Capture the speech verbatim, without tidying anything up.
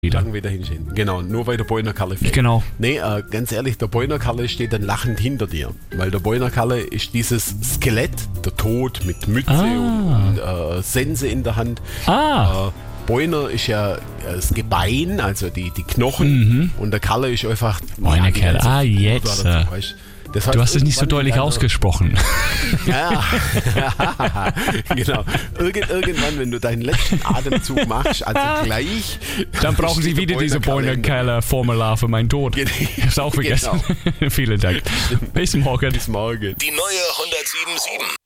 Lang wieder hinschieben. Genau, nur weil der Boinerkalle fehlt. Genau. Nee, äh, ganz ehrlich, der Boinerkalle steht dann lachend hinter dir. Weil der Boinerkalle ist dieses Skelett, der Tod mit Mütze Ah. und äh, Sense in der Hand. Ah. Äh, Boiner ist ja äh, das Gebein, also die, die Knochen. Mhm. Und der Kalle ist einfach... Boinerkalle. die ganze Ah, Figur jetzt. da dazu, weißt? Das heißt, Du hast es nicht so irgendwann deutlich in deiner- ausgesprochen. Ja, genau. Irgend, irgendwann, wenn du deinen letzten Atemzug machst, also gleich... Dann brauchen Sie steht der wieder diese Boinerkalle in der- Boinerkeller-Formular für meinen Tod. Genau. Ich hab's auch vergessen. Vielen Dank. Bis morgen. Bis morgen. Die neue hundertsieben Komma sieben.